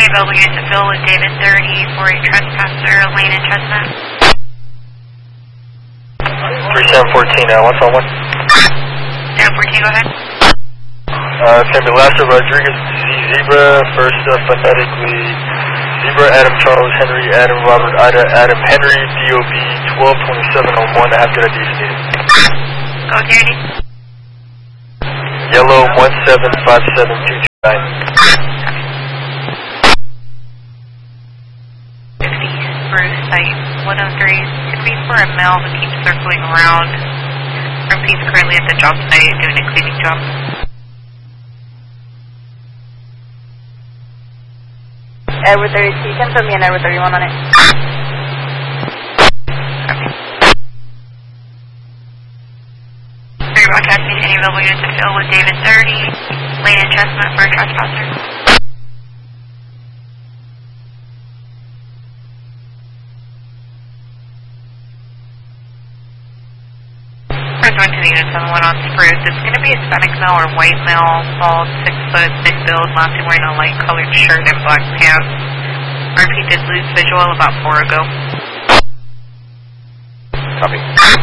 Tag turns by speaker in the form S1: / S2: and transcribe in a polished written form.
S1: available units to fill with David 30 for a trespasser, Lane and Chestnut.
S2: 3714, what's on one?
S1: 714, go ahead.
S2: It's going to be Lasso Rodriguez, Zebra, first phonetically, Zebra, Adam, Charles, Henry, Adam, Robert, Ida, Adam, Henry, DOB 122701, I have good ideas needed.
S1: Go with your ID.
S2: Yellow 1757229.
S1: 60, Bruce, site 103, could be for a male that keeps circling around. He's currently at the job site doing a cleaning job.
S3: Edward 30, you can put me in Edward 31 on it.
S1: Okay. Sorry, broadcasting any available units to fill with David 30, Lane and Chestnut for a trespasser. Going to the unit 71 on Spruce. It's going to be a Hispanic male or white male, bald, 6 foot, big build, last time wearing a light colored shirt and black pants. RP did lose visual about 4 ago.
S2: Copy.